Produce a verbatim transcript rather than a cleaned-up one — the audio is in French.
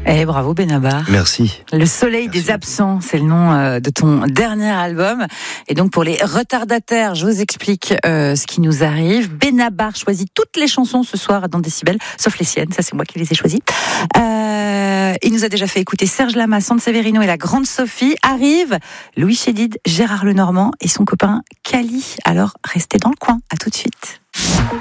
Eh, bravo Benabar. Merci. Le soleil Merci des absents, c'est le nom euh, de ton dernier album. Et donc pour les retardataires, je vous explique euh, ce qui nous arrive. Benabar choisit toutes les chansons ce soir dans Décibel, sauf les siennes, ça c'est moi qui les ai choisies. Euh, il nous a déjà fait écouter Serge Lama, Sand Severino et la Grande Sophie. Arrive Louis Chédid, Gérard Lenormand et son copain Cali. Alors restez dans le coin, à tout de suite.